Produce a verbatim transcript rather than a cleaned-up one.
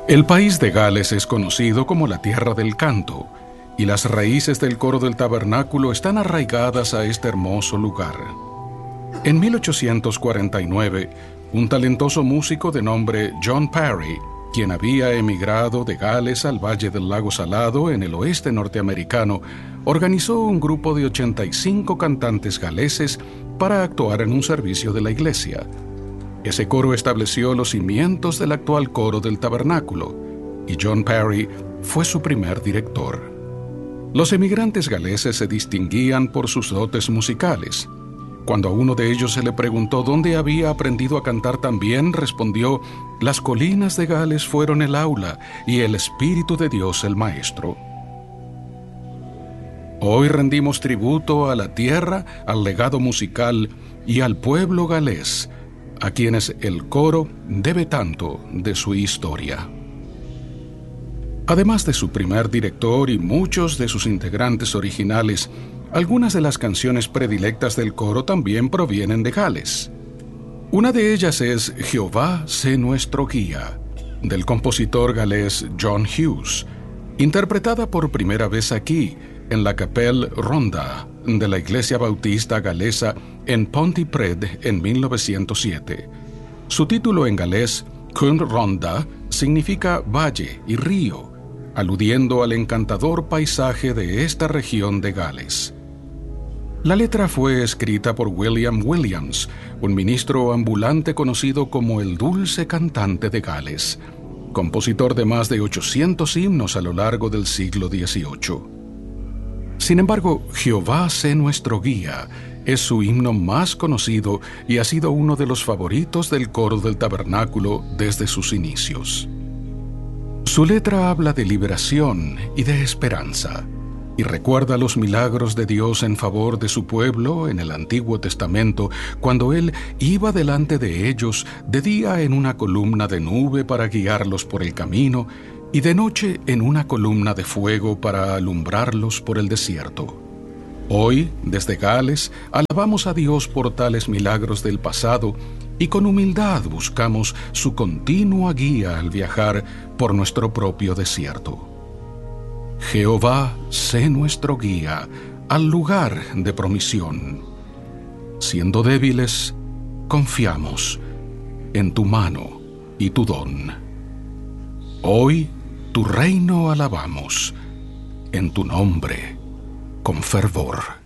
El país de Gales es conocido como la tierra del canto, y las raíces del coro del tabernáculo están arraigadas a este hermoso lugar. En mil ochocientos cuarenta y nueve, un talentoso músico de nombre John Parry, quien había emigrado de Gales al Valle del Lago Salado en el oeste norteamericano, organizó un grupo de ochenta y cinco cantantes galeses para actuar en un servicio de la iglesia. Ese coro estableció los cimientos del actual coro del tabernáculo, y John Parry fue su primer director. Los emigrantes galeses se distinguían por sus dotes musicales. Cuando a uno de ellos se le preguntó dónde había aprendido a cantar tan bien, respondió: «Las colinas de Gales fueron el aula y el Espíritu de Dios el maestro». Hoy rendimos tributo a la tierra, al legado musical y al pueblo galés, a quienes el coro debe tanto de su historia. Además de su primer director y muchos de sus integrantes originales, algunas de las canciones predilectas del coro también provienen de Gales. Una de ellas es Jehová sé nuestro guía, del compositor galés John Hughes, interpretada por primera vez aquí, en la Capelle Ronda de la Iglesia Bautista Galesa en Pontypridd en mil novecientos siete. Su título en galés, Cwn Ronda, significa valle y río, aludiendo al encantador paisaje de esta región de Gales. La letra fue escrita por William Williams, un ministro ambulante conocido como el Dulce Cantante de Gales, compositor de más de ochocientos himnos a lo largo del siglo dieciocho. Sin embargo, Jehová sé nuestro guía es su himno más conocido y ha sido uno de los favoritos del coro del tabernáculo desde sus inicios. Su letra habla de liberación y de esperanza, y recuerda los milagros de Dios en favor de su pueblo en el Antiguo Testamento, cuando Él iba delante de ellos de día en una columna de nube para guiarlos por el camino, y de noche en una columna de fuego para alumbrarlos por el desierto. Hoy, desde Gales, alabamos a Dios por tales milagros del pasado y con humildad buscamos su continua guía al viajar por nuestro propio desierto. Jehová sé nuestro guía al lugar de promisión. Siendo débiles, confiamos en tu mano y tu don. Hoy, tu reino alabamos, en tu nombre, con fervor.